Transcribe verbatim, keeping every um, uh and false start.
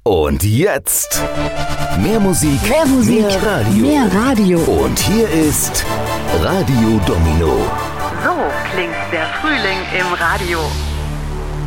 Und jetzt mehr Musik, mehr, Musik, mehr Radio. Mehr Radio. Und hier ist Radio Domino. So klingt der Frühling im Radio.